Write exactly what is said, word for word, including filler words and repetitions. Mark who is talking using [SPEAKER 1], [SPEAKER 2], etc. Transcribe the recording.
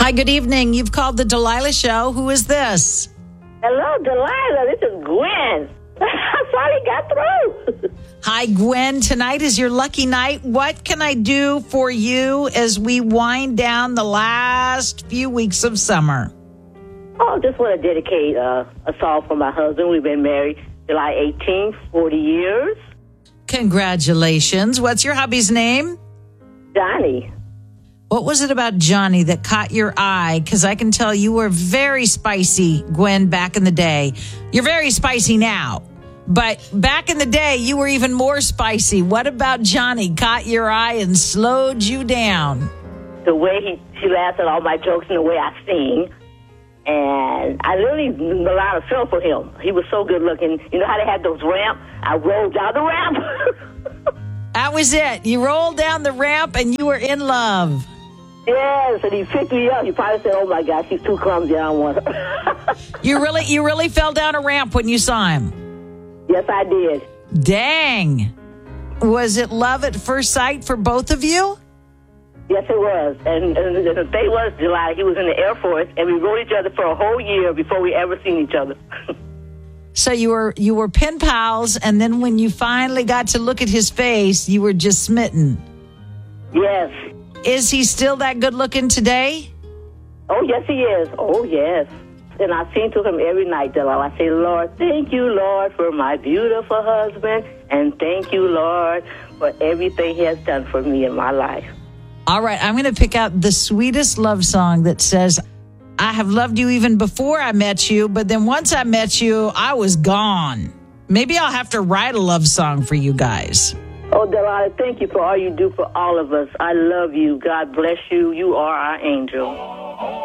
[SPEAKER 1] Hi, good evening. You've called the Delilah Show. Who is this?
[SPEAKER 2] Hello, Delilah. This is Gwen. I finally got through.
[SPEAKER 1] Hi, Gwen. Tonight is your lucky night. What can I do for you as we wind down the last few weeks of summer?
[SPEAKER 2] Oh, just want to dedicate uh, a song for my husband. We've been married July eighteenth, forty years.
[SPEAKER 1] Congratulations. What's your hubby's name?
[SPEAKER 2] Johnny.
[SPEAKER 1] What was it about Johnny that caught your eye? Because I can tell you were very spicy, Gwen, back in the day. You're very spicy now. But back in the day, you were even more spicy. What about Johnny caught your eye and slowed you down?
[SPEAKER 2] The way he, he laughs at all my jokes and the way I sing. And I really a lot of feel for him. He was so good looking. You know how they had those ramps? I rolled down the ramp.
[SPEAKER 1] That was it. You rolled down the ramp and you were in love.
[SPEAKER 2] Yes, and he picked me up. He probably said, "Oh my gosh, she's too clumsy. I don't want her."
[SPEAKER 1] You really, you really fell down a ramp when you saw him.
[SPEAKER 2] Yes, I did.
[SPEAKER 1] Dang. Was it love at first sight for both of you?
[SPEAKER 2] Yes, it was. And, and the thing was, July, he was in the Air Force, and we rode each other for a whole year before we ever seen each other.
[SPEAKER 1] So you were you were pen pals, and then when you finally got to look at his face, you were just smitten.
[SPEAKER 2] Yes.
[SPEAKER 1] Is he still that good looking today?
[SPEAKER 2] Oh, yes, he is. Oh, yes. And I sing to him every night, Delilah. I say, Lord, thank you, Lord, for my beautiful husband, and thank you, Lord, for everything he has done for me in my life.
[SPEAKER 1] All right, I'm going to pick out the sweetest love song that says, I have loved you even before I met you, but then once I met you, I was gone. Maybe I'll have to write a love song for you guys.
[SPEAKER 2] Oh, Delilah, thank you for all you do for all of us. I love you. God bless you. You are our angel.